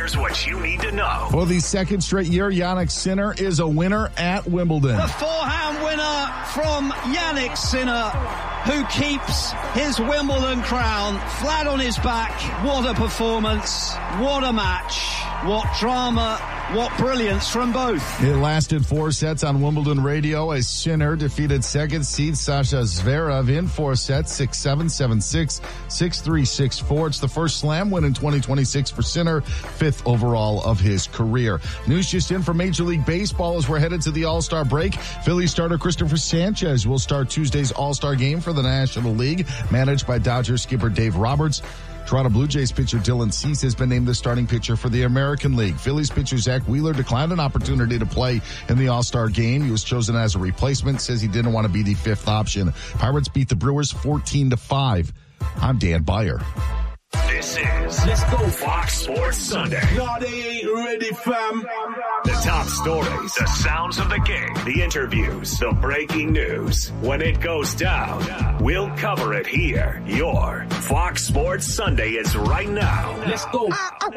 Here's what you need to know. For the second straight year, Jannik Sinner is a winner at Wimbledon. The forehand winner from Jannik Sinner, who keeps his Wimbledon crown flat on his back. What a performance. What a match. What drama. What brilliance from both. It lasted 4 sets on Wimbledon radio as Sinner defeated second seed Sasha Zverev in 4 sets, 6-7, 7-6, 6-3, 6-4. It's the first slam win in 2026 for Sinner, 5th overall of his career. News just in from Major League Baseball as we're headed to the All-Star break. Phillies starter Christopher Sanchez will start Tuesday's All-Star game for the National League, managed by Dodgers skipper Dave Roberts. Toronto Blue Jays pitcher Dylan Cease has been named the starting pitcher for the American League. Phillies pitcher Zach Wheeler declined an opportunity to play in the All-Star game. He was chosen as a replacement, says he didn't want to be the 5th option. Pirates beat the Brewers 14-5. I'm Dan Beyer. This is Let's Go Fox Sports Sunday. No, they ain't ready, fam. The top stories, the sounds of the game, the interviews, the breaking news. When it goes down, we'll cover it here. Your Fox Sports Sunday is right now. Let's go.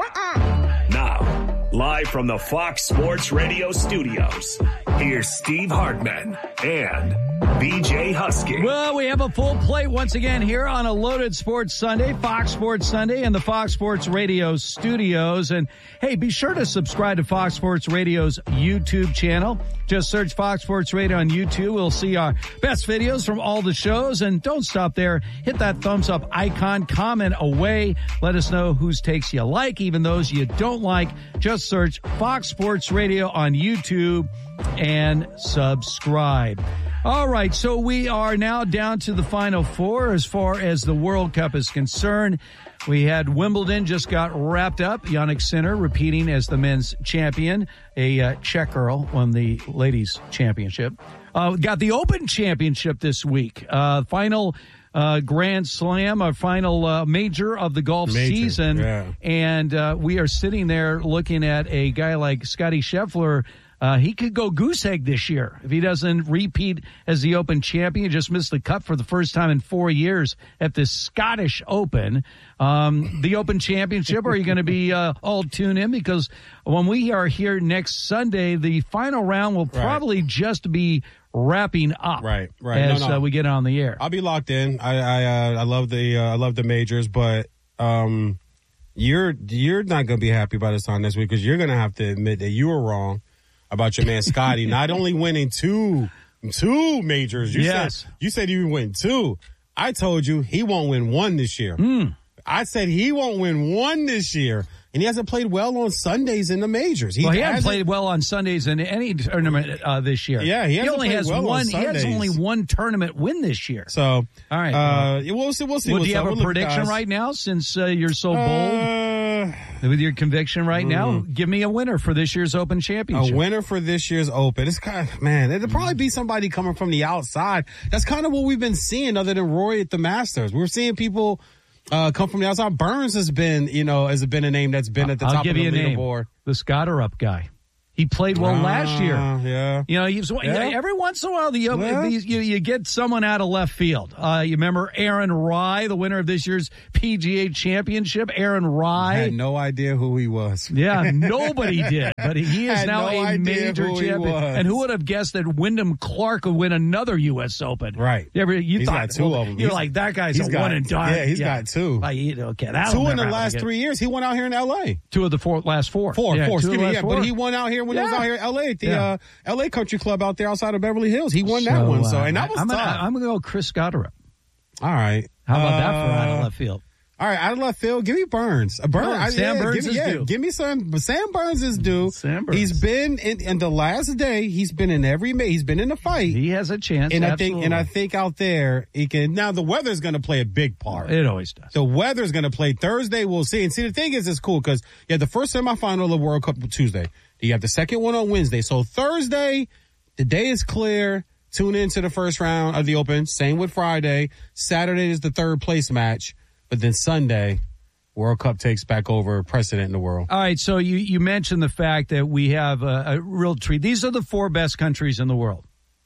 Now, live from the Fox Sports Radio studios, here's Steve Hartman and BJ Husky. Well, we have a full plate once again here on a loaded Sports Sunday, Fox Sports Sunday, and the Fox Sports Radio studios. And hey, be sure to subscribe to Fox Sports Radio's YouTube channel. Just search Fox Sports Radio on YouTube. We'll see our best videos from all the shows. And don't stop there. Hit that thumbs up icon. Comment away. Let us know whose takes you like, even those you don't like. Just search Fox Sports Radio on YouTube and subscribe. All right, so we are now down to the Final Four as far as the World Cup is concerned. We had Wimbledon just got wrapped up. Jannik Sinner repeating as the men's champion. A Czech girl won the ladies' championship. Got the Open Championship this week. Final Grand Slam, our final major of the golf season. Yeah. And we are sitting there looking at a guy like Scottie Scheffler. He could go goose egg this year if he doesn't repeat as the Open champion. Just missed the cut for the first time in 4 years at the Scottish Open. The Open Championship, are you going to be all tuned in? Because when we are here next Sunday, the final round will probably just be wrapping up. Right. As we get on the air. I'll be locked in. I love the majors, but you're not going to be happy about this on this week because you're going to have to admit that you were wrong about your man Scotty not only winning two majors. You said he would win 2. I told you he won't win 1 this year. I said he won't win 1 this year. And he hasn't played well on Sundays in the majors. He hasn't played well on Sundays in any tournament this year. Yeah, he only has well one. He has only 1 tournament win this year. So, all right, we'll see. Well, do you have a prediction right now? Since you're so bold with your conviction right now, give me a winner for this year's Open Championship. A winner for this year's Open. It's kind of, man, it'll probably be somebody coming from the outside. That's kind of what we've been seeing, other than Rory at the Masters. We're seeing people come from the outside. Burns has been a name that's been at the top of the leaderboard. The Scotterup guy. He played well last year. Yeah. You know, every once in a while, you get someone out of left field. You remember Aaron Rai, the winner of this year's PGA Championship? Aaron Rai. I had no idea who he was. Yeah, nobody did. But he is now a major champion. And who would have guessed that Wyndham Clark would win another U.S. Open? Right. You he's thought, got 2 of them. You're like, that guy's a one and done. Yeah, he's got 2. Okay, 2 in the last 3 years. He won out here in L.A. 2 of the last 4. Four. But he won out here when he was out here in L.A. at the L.A. Country Club out there outside of Beverly Hills. He won that one. And that was tough. I'm going to go Chris Scotterup. All right. How about that for out of left field? All right, out of left field, give me Burns. Sam Burns is due. Give me some. Sam Burns is due. He's been in the last day. He's been in he's been in the fight. He has a chance. And I think out there he can. Now the weather's going to play a big part. It always does. The weather's going to play Thursday. We'll see. And see, the thing is, it's cool because you have the first semifinal of the World Cup Tuesday. You have the second one on Wednesday. So Thursday, the day is clear. Tune into the first round of the Open. Same with Friday. Saturday is the third place match. But then Sunday, World Cup takes back over precedent in the world. All right, so you mentioned the fact that we have a real treat. These are the 4 best countries in the world.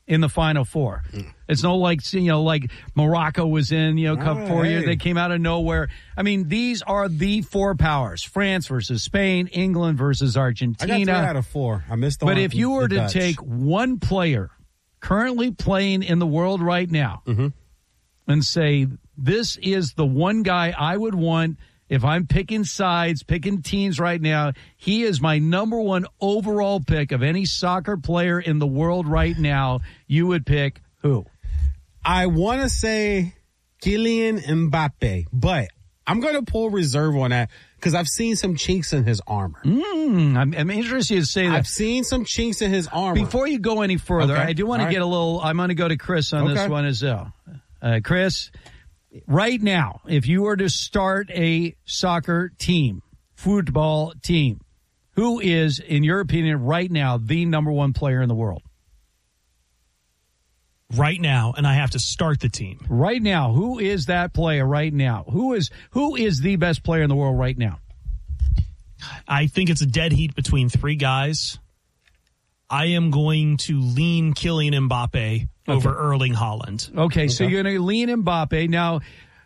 in the Final Four. It's no like Morocco was in, Cup 4 years. They came out of nowhere. I mean, these are the four powers. France versus Spain, England versus Argentina. I got 3 out of 4. I missed the But if you were to take one player currently playing in the world right now and say, this is the one guy I would want if I'm picking sides, picking teams right now, he is my number one overall pick of any soccer player in the world right now, you would pick who? I want to say Kylian Mbappe, but I'm going to pull reserve on that because I've seen some chinks in his armor. I'm interested to say that. I've seen some chinks in his armor. Before you go any further, I do want to get a little, I'm going to go to Chris on this one as well. Chris, right now, if you were to start a soccer team, football team, who is, in your opinion, right now, the number one player in the world? Right now, and I have to start the team. Right now, who is that player right now? Who is the best player in the world right now? I think it's a dead heat between 3 guys. I am going to lean Kylian Mbappe over Erling Haaland. Okay, so you're going to lean Mbappe. Now,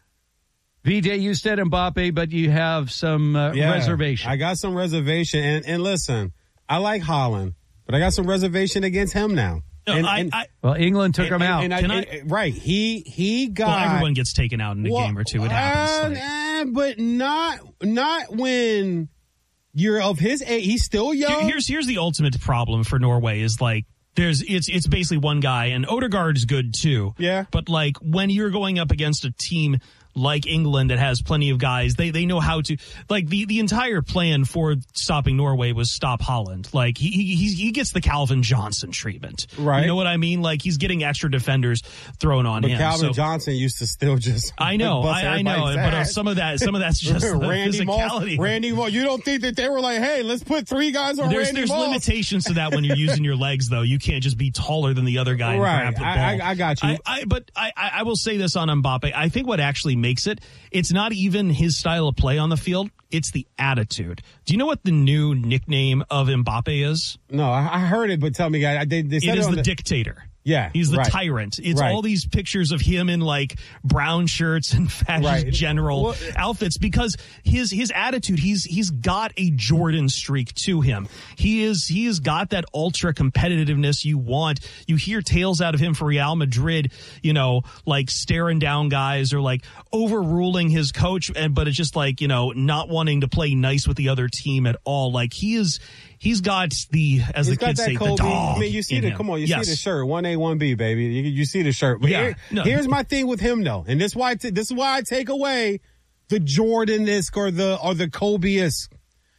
VJ, you said Mbappe, but you have some reservation. I got some reservation. And listen, I like Haaland, but I got some reservation against him now. Well, England took him out. Right. He got... Well, everyone gets taken out in a game or two. It happens. But not when you're of his age. He's still young. Here's the ultimate problem for Norway is like, it's basically one guy, and Odegaard is good too. Yeah. But like when you're going up against a team like England that has plenty of guys, they know how to, like the entire plan for stopping Norway was stop Haaland. Like he gets the Calvin Johnson treatment. Right. You know what I mean? Like he's getting extra defenders thrown on him. Calvin Johnson used to still just I know, but some of that's just the physicality. Randy Moss. You don't think that they were like, hey, let's put 3 guys on Randy Moss? There's limitations to that when you're using your legs, though. You can't just be taller than the other guy and grab the ball. I got you. But I will say this on Mbappe. I think what actually makes it's not even his style of play on the field. It's the attitude. Do you know what the new nickname of Mbappe is? No, I heard it, but tell me, guys. It is the dictator. Yeah. He's the tyrant. It's all these pictures of him in like brown shirts and fascist general outfits because his attitude, he's got a Jordan streak to him. He has got that ultra competitiveness you want. You hear tales out of him for Real Madrid, like staring down guys or like overruling his coach, but it's just like, not wanting to play nice with the other team at all. Like he's got the, as the kids say, Kobe, the dog. I mean, you see see the shirt, 1A, 1B, baby. You see the shirt. But here's my thing with him, though, and this is why I take away the Jordan-esque or the Kobe-esque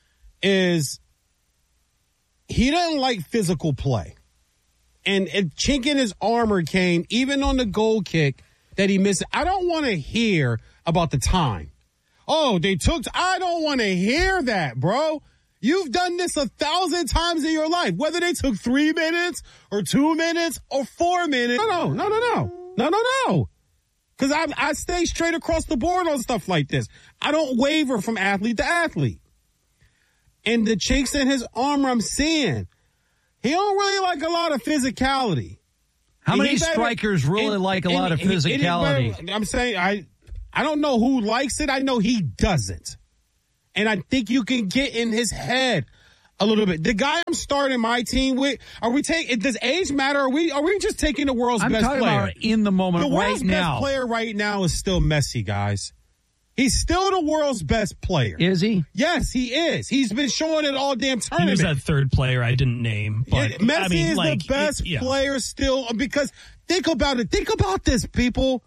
is he doesn't like physical play, and chink in his armor came even on the goal kick that he missed. I don't want to hear about the time. Oh, I don't want to hear that, bro. You've done this 1,000 times in your life, whether they took 3 minutes or 2 minutes or 4 minutes. No. Because I stay straight across the board on stuff like this. I don't waver from athlete to athlete. And the chinks in his armor I'm seeing, he don't really like a lot of physicality. How many strikers really like a lot of physicality? I'm saying I don't know who likes it. I know he doesn't. And I think you can get in his head a little bit. The guy I'm starting my team with, does age matter? Are we just taking the world's best player? I'm talking about in the moment right now. The world's best player right now is still Messi, guys. He's still the world's best player. Is he? Yes, he is. He's been showing it all damn tournament. He was that third player I didn't name. But Messi is the best player still because think about it. Think about this, people.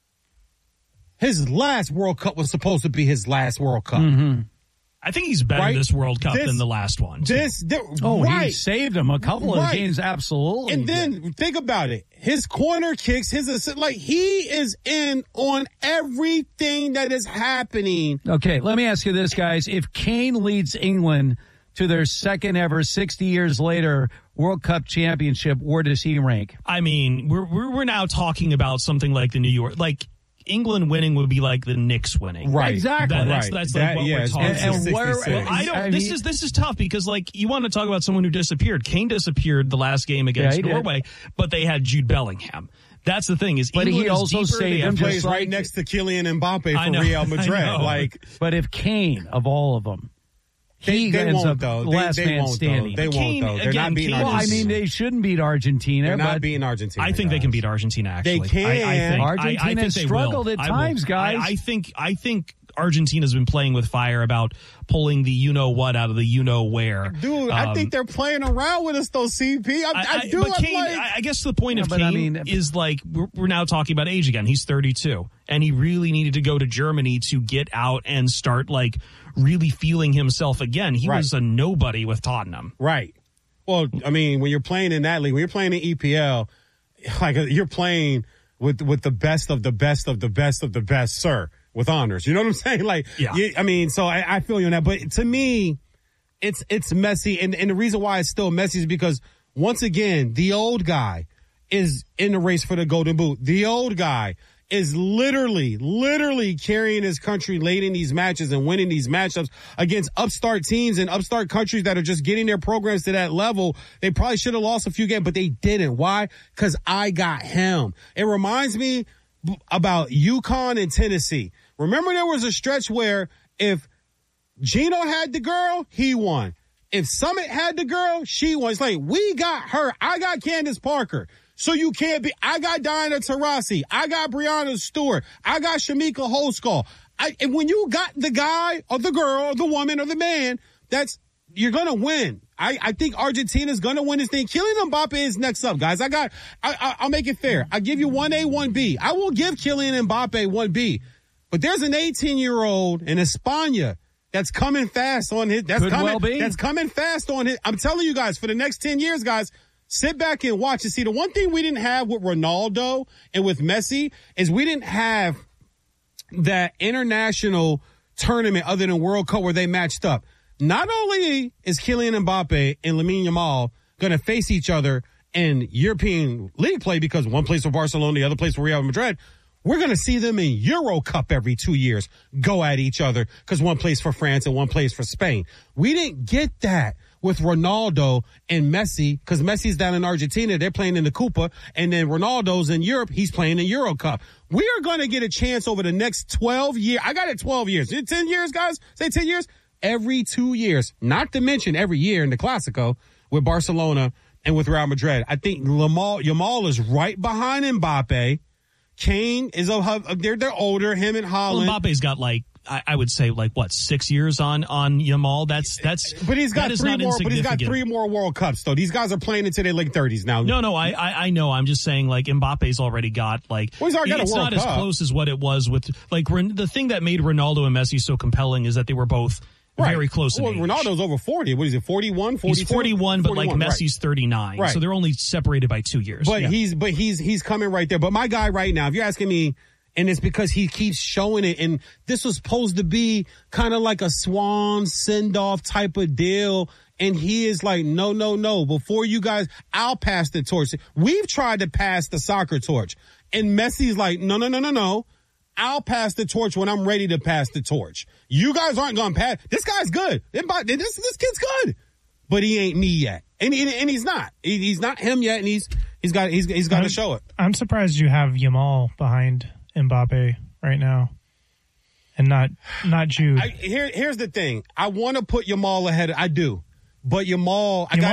His last World Cup was supposed to be his last World Cup. Mm-hmm. I think he's better this World Cup than the last one. He saved him a couple of games, absolutely. And then think about it. His corner kicks, he is in on everything that is happening. Okay, let me ask you this, guys. If Kane leads England to their second ever 60 years later World Cup championship, where does he rank? I mean, we're now talking about something like the New York, like, England winning would be like the Knicks winning. Right. Exactly. That's like what we're talking about. And this is tough because like you want to talk about someone who disappeared. Kane disappeared the last game against Norway, but they had Jude Bellingham. That's the thing is, but England he also saved him. Plays right next to Kylian Mbappe for Real Madrid. But if Kane of all of them, they ends won't up though. Last man standing. They won't though. They're not beating Argentina. Well, I mean, they shouldn't beat Argentina. They're not beating Argentina. I think they can beat Argentina. Actually, they can. Argentina struggled at times, guys. I think Argentina's been playing with fire about pulling the you-know-what out of the you-know-where. Dude, I think they're playing around with us, though, CP. I guess the point of Kane is, like, we're now talking about age again. He's 32, and he really needed to go to Germany to get out and start, like, really feeling himself again. He was a nobody with Tottenham. Right. Well, I mean, when you're playing in that league, when you're playing in EPL, like, you're playing with the best of the best of the best of the best, sir. With honors, you know what I'm saying? Like, I mean, so I feel you on that. But to me, it's messy, and the reason why it's still messy is because once again, the old guy is in the race for the Golden Boot. The old guy is literally carrying his country late in these matches and winning these matchups against upstart teams and upstart countries that are just getting their programs to that level. They probably should have lost a few games, but they didn't. Why? Because I got him. It reminds me about UConn and Tennessee. Remember there was a stretch where if Gino had the girl, he won. If Summit had the girl, she won. It's like, we got her. I got Candace Parker. So you can't be. I got Diana Taurasi. I got Brianna Stewart. I got Shamika Holscall. And when you got the guy or the girl or the woman or the man, you're going to win. I think Argentina's going to win this thing. Kylian Mbappe is next up, guys. I'll make it fair. I give you 1A, 1B. I will give Kylian Mbappe 1B. But there's an 18-year-old in España that's coming fast on his. That's coming fast on his. I'm telling you guys, for the next 10 years, guys, sit back and watch and see. The one thing we didn't have with Ronaldo and with Messi is we didn't have that international tournament other than World Cup where they matched up. Not only is Kylian Mbappe and Lamine Yamal going to face each other in European League play because one plays for Barcelona, the other plays for Real Madrid, we're going to see them in Euro Cup every 2 years go at each other because one plays for France and one plays for Spain. We didn't get that with Ronaldo and Messi because Messi's down in Argentina. They're playing in the Copa. And then Ronaldo's in Europe. He's playing in Euro Cup. We are going to get a chance over the next 12 years. I got it 12 years. 10 years, guys? Say 10 years? Every 2 years. Not to mention every year in the Clasico with Barcelona and with Real Madrid. I think Yamal is right behind Mbappe. Kane is they're older, him and Haaland. Well, Mbappe's got I would say 6 years on Yamal. That's but he's got three more. But he's got 3 more World Cups though. These guys are playing into their late 30s now. No, I know. I'm just saying Mbappe's already got he's already got a World Cup. It's not as close as what it was with the thing that made Ronaldo and Messi so compelling is that they were both very close in age. Ronaldo's over 40. What is it, 41, 42? He's 41, but Messi's 39. Right. So they're only separated by 2 years. But he's coming right there. But my guy right now, if you're asking me, and it's because he keeps showing it, and this was supposed to be kind of like a swan send-off type of deal, and he is like, no. Before you guys, I'll pass the torch. We've tried to pass the soccer torch, and Messi's like, no. I'll pass the torch when I'm ready to pass the torch. You guys aren't going to pass. This guy's good. This kid's good. But he ain't me yet. And he's not. He's not him yet, and he's got to show it. I'm surprised you have Yamal behind Mbappe right now and not Jude. Here's the thing. I want to put Yamal ahead. I do. But Yamal,